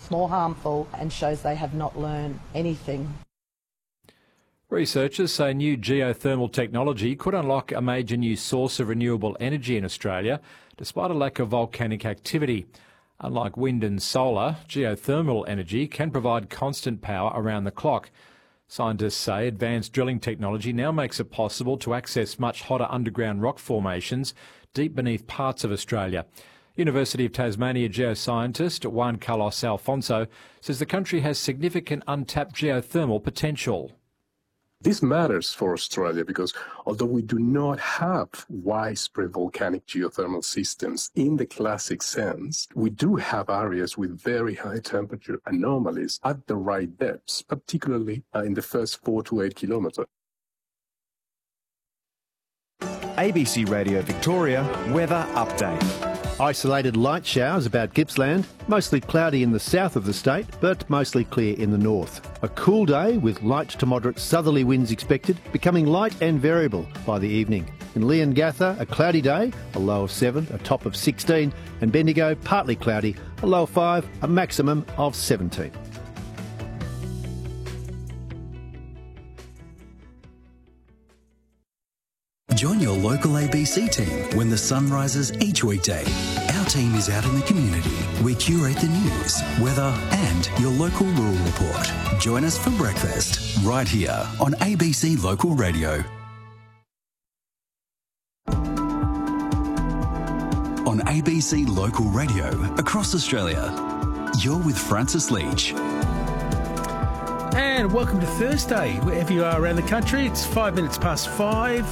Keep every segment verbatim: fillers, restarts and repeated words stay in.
more harmful and shows they have not learned anything. Researchers say new geothermal technology could unlock a major new source of renewable energy in Australia, despite a lack of volcanic activity. Unlike wind and solar, geothermal energy can provide constant power around the clock. Scientists say advanced drilling technology now makes it possible to access much hotter underground rock formations deep beneath parts of Australia. University of Tasmania geoscientist Juan Carlos Alfonso says the country has significant untapped geothermal potential. This matters for Australia because although we do not have widespread volcanic geothermal systems in the classic sense, we do have areas with very high temperature anomalies at the right depths, particularly uh, in the first four to eight kilometres. A B C Radio Victoria weather update. Isolated light showers about Gippsland, mostly cloudy in the south of the state, but mostly clear in the north. A cool day with light to moderate southerly winds expected, becoming light and variable by the evening. In Leongatha, a cloudy day, a low of seven, a top of sixteen, and Bendigo, partly cloudy, a low of five, a maximum of seventeen. Join your local A B C team when the sun rises each weekday. Our team is out in the community. We curate the news, weather and your local rural report. Join us for breakfast right here on A B C Local Radio. On A B C Local Radio across Australia, you're with Francis Leach. And welcome to Thursday, wherever you are around the country. It's five minutes past five.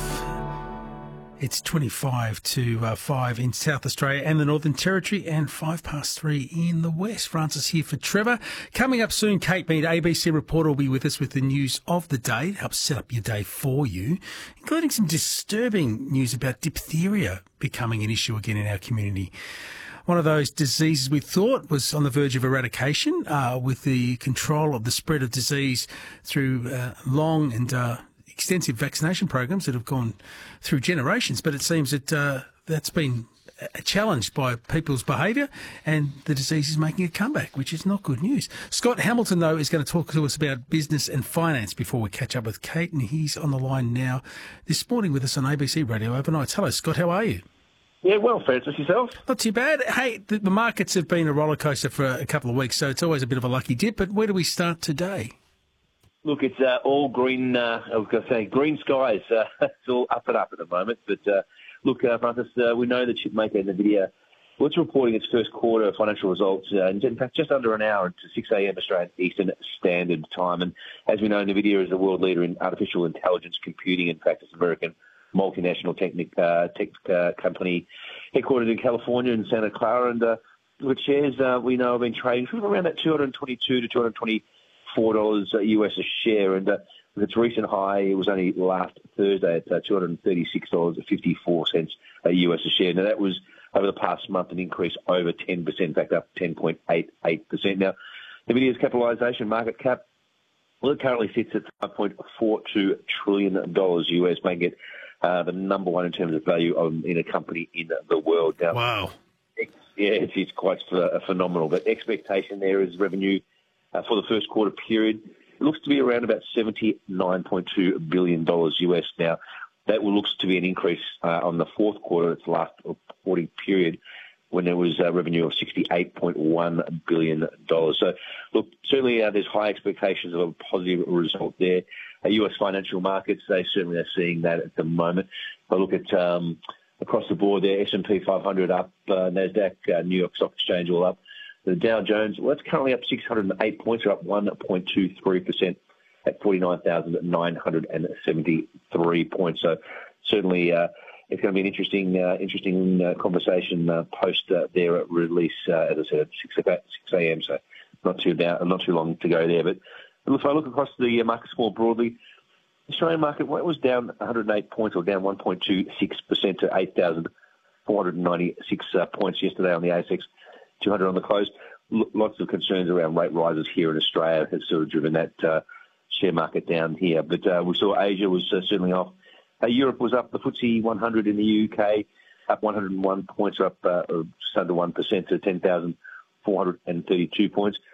It's twenty-five to uh, five in South Australia and the Northern Territory, and five past three in the West. Francis here for Trevor. Coming up soon, Kate Mead, A B C reporter, will be with us with the news of the day, help set up your day for you, including some disturbing news about diphtheria becoming an issue again in our community. One of those diseases we thought was on the verge of eradication uh, with the control of the spread of disease through uh, long and uh, extensive vaccination programs that have gone through generations, but it seems that uh, that's been challenged by people's behaviour and the disease is making a comeback, which is not good news. Scott Hamilton, though, is going to talk to us about business and finance before we catch up with Kate, and he's on the line now this morning with us on A B C Radio Overnights. Hello, Scott, how are you? Yeah, well, Francis, yourself? Not too bad. Hey, the, the markets have been a rollercoaster for a, a couple of weeks, so it's always a bit of a lucky dip, but where do we start today? Look, it's uh, all green, uh, I was going to say green skies. Uh, it's all up and up at the moment. But uh, look, uh, Francis, uh, we know that chipmaker NVIDIA, well, it's reporting its first quarter financial results, uh, in fact, just under an hour to six a.m. Australian Eastern Standard Time. And as we know, NVIDIA is the world leader in artificial intelligence computing. In fact, it's an American multinational technic, uh, tech uh, company headquartered in California in Santa Clara. And uh, with shares, uh, we know have been trading from around that two hundred twenty-two to two hundred twenty-four dollars U S a share, and uh, with its recent high, it was only last Thursday at uh, two hundred thirty-six dollars and fifty-four cents U S a share. Now, that was over the past month an increase over ten percent, in fact, up ten point eight eight percent. Now, NVIDIA's capitalisation market cap, well, it currently sits at five point four two trillion dollars U S, making it uh, the number one in terms of value of, in a company in the world. Now, wow. Yeah, it's, it's quite uh, phenomenal. But expectation there is revenue Uh, for the first quarter period, it looks to be around about seventy-nine point two billion dollars U S. Now, that will looks to be an increase uh, on the fourth quarter, its last reporting period, when there was a revenue of sixty-eight point one billion dollars. So, look, certainly uh, there's high expectations of a positive result there. Uh, U S financial markets, they certainly are seeing that at the moment. I look at um, across the board there, S and P five hundred up, uh, NASDAQ, uh, New York Stock Exchange all up. The Dow Jones, well, it's currently up six hundred eight points, or up one point two three percent at forty-nine thousand nine hundred seventy-three points. So certainly uh, it's going to be an interesting uh, interesting uh, conversation uh, post uh, their release, uh, as I said, at six a.m., so not too, down, not too long to go there. But if I look across the markets more broadly, the Australian market, well, it was down one hundred eight points, or down one point two six percent to eight thousand four hundred ninety-six uh, points yesterday on the A S X two hundred on the close. L- lots of concerns around rate rises here in Australia has sort of driven that uh, share market down here. But uh, we saw Asia was uh, certainly off. Uh, Europe was up. The F T S E one hundred in the U K up one hundred one points, up uh, just under one percent to ten thousand four hundred thirty-two points.